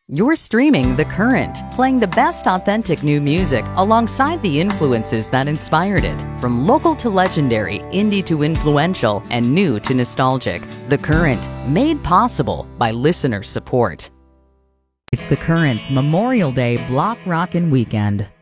You're streaming The Current, playing the best authentic new music alongside the influences that inspired it. From local to legendary, indie to influential, and new to nostalgic. The Current, made possible by listener support. It's The Current's Memorial Day Block Rockin' Weekend.